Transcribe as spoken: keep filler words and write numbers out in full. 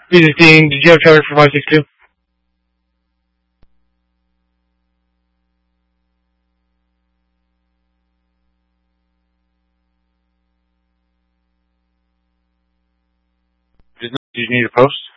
three sixteen, did you have traffic for five six two? Did you need a post?